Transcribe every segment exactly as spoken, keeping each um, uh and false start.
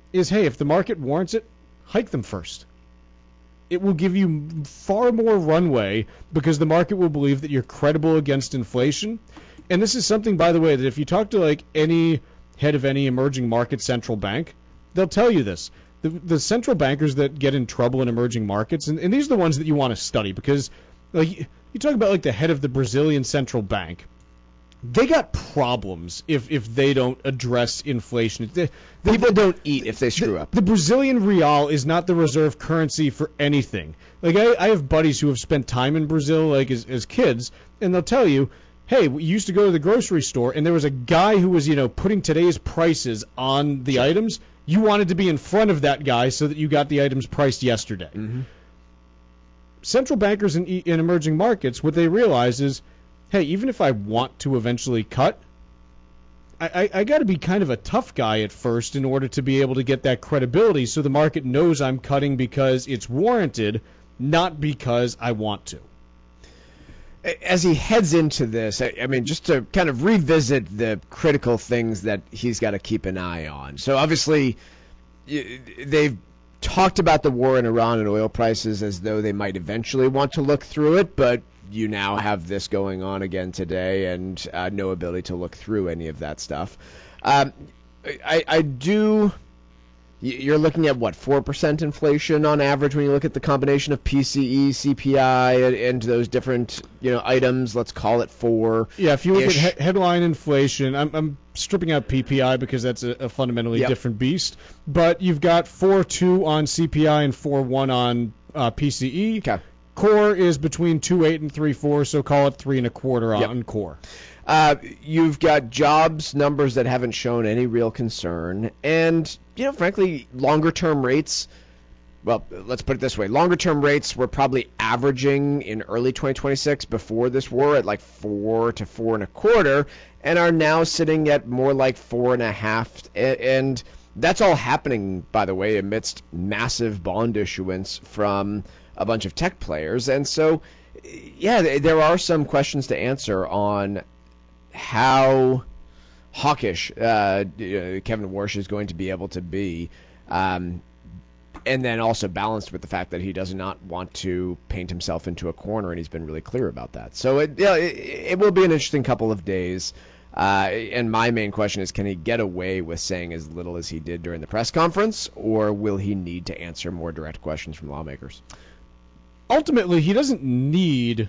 is, hey, if the market warrants it, hike them first. It will give you far more runway because the market will believe that you're credible against inflation. And this is something, by the way, that if you talk to like any head of any emerging market central bank, they'll tell you this. The, the central bankers that get in trouble in emerging markets, and, and these are the ones that you want to study because like you talk about like the head of the Brazilian central bank. They got problems if, if they don't address inflation. They, they, People don't eat if they screw the, up. The Brazilian real is not the reserve currency for anything. Like I, I have buddies who have spent time in Brazil like as, as kids, and they'll tell you, hey, we used to go to the grocery store, and there was a guy who was, you know, putting today's prices on the sure. items. You wanted to be in front of that guy so that you got the items priced yesterday. Mm-hmm. Central bankers in, in emerging markets, what they realize is, hey, even if I want to eventually cut, I, I, I got to be kind of a tough guy at first in order to be able to get that credibility so the market knows I'm cutting because it's warranted, not because I want to. As he heads into this, I, I mean, just to kind of revisit the critical things that he's got to keep an eye on. So obviously, they've talked about the war in Iran and oil prices as though they might eventually want to look through it, but you now have this going on again today and uh, no ability to look through any of that stuff. Um, I, I do... You're looking at, what, four percent inflation on average when you look at the combination of P C E, C P I, and, and those different you know items. Let's call it four. Yeah, if you look at he- headline inflation, I'm, I'm stripping out P P I because that's a, a fundamentally yep. different beast. But you've got four point two on C P I and four point one on uh, P C E. Okay. Core is between two point eight and three point four, so call it three and a quarter on yep. core. Uh, you've got jobs numbers that haven't shown any real concern, and you know, frankly, longer-term rates. Well, let's put it this way: longer-term rates were probably averaging in early twenty twenty-six before this war at like four to four and a quarter, and are now sitting at more like four and a half. And that's all happening, by the way, amidst massive bond issuance from a bunch of tech players. And so, yeah, there are some questions to answer on how hawkish uh, Kevin Warsh is going to be able to be, um, and then also balanced with the fact that he does not want to paint himself into a corner, and he's been really clear about that. So it, yeah, it, it will be an interesting couple of days. Uh, and my main question is, can he get away with saying as little as he did during the press conference, or will he need to answer more direct questions from lawmakers? Ultimately, he doesn't need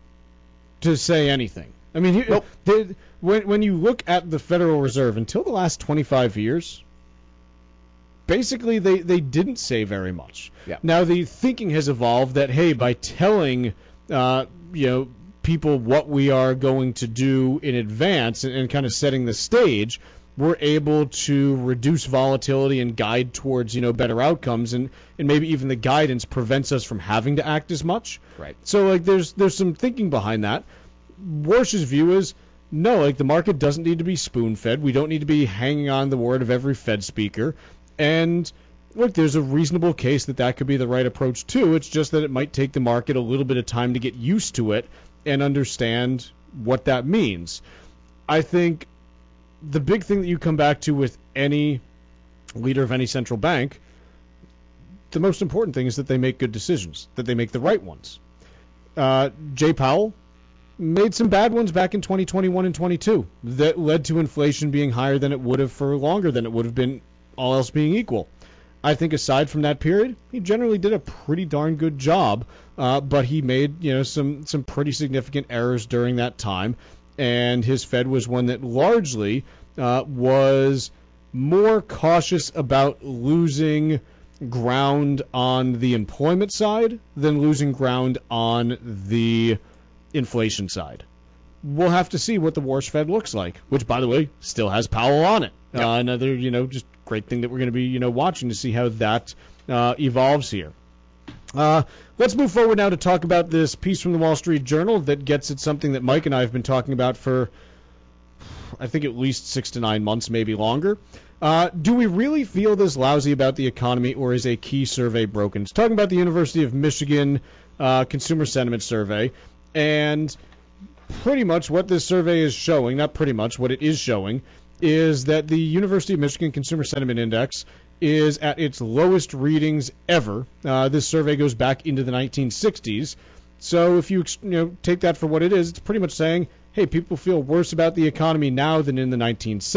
to say anything. I mean, he, nope. they, when when you look at the Federal Reserve, until the last twenty-five years, basically they, they didn't say very much. Yeah. Now the thinking has evolved that, hey, by telling uh, you know people what we are going to do in advance and, and kind of setting the stage, we're able to reduce volatility and guide towards you know better outcomes, and, and maybe even the guidance prevents us from having to act as much. Right. So like there's there's some thinking behind that. Warsh's view is, no, like the market doesn't need to be spoon-fed. We don't need to be hanging on the word of every Fed speaker. And look, there's a reasonable case that that could be the right approach too. It's just that it might take the market a little bit of time to get used to it and understand what that means. I think the big thing that you come back to with any leader of any central bank, the most important thing is that they make good decisions, that they make the right ones. Uh, Jay Powell made some bad ones back in twenty twenty-one and twenty-two that led to inflation being higher than it would have for longer than it would have been, all else being equal. I think aside from that period, he generally did a pretty darn good job, uh, but he made you know some some pretty significant errors during that time, and his Fed was one that largely uh, was more cautious about losing ground on the employment side than losing ground on the inflation side. We'll have to see what the Warsh Fed looks like, which, by the way, still has Powell on it. Yep. Uh, another, you know, just great thing that we're going to be, you know, watching to see how that uh, evolves here. Uh, let's move forward now to talk about this piece from the Wall Street Journal that gets at something that Mike and I have been talking about for, I think, at least six to nine months, maybe longer. Uh, do we really feel this lousy about the economy, or is a key survey broken? It's talking about the University of Michigan uh, Consumer Sentiment Survey. And pretty much what this survey is showing, not pretty much, what it is showing, is that the University of Michigan Consumer Sentiment Index is at its lowest readings ever. Uh, this survey goes back into the nineteen sixties. So if you, you know, take that for what it is, it's pretty much saying, hey, people feel worse about the economy now than in the nineteen